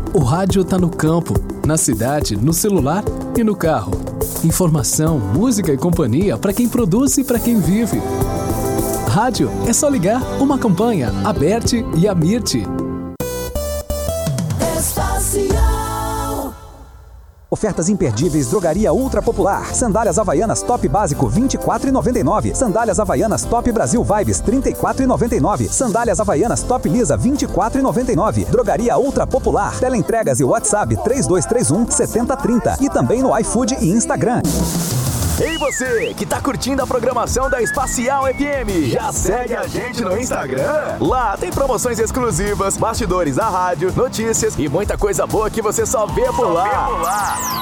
O rádio tá no campo, na cidade, no celular e no carro. Informação, música e companhia para quem produz e para quem vive. Rádio é só ligar uma campanha, Aberte e Amirte. Ofertas imperdíveis Drogaria Ultra Popular. Sandálias Havaianas Top Básico R$ 24,99. Sandálias Havaianas Top Brasil Vibes R$ 34,99. Sandálias Havaianas Top Lisa R$ 24,99. Drogaria Ultra Popular. Teleentregas e WhatsApp 3231-7030. E também no iFood e Instagram. Ei você, que tá curtindo a programação da Espacial FM, já segue a gente no Instagram? Lá tem promoções exclusivas, bastidores da rádio, notícias e muita coisa boa que você só vê por lá.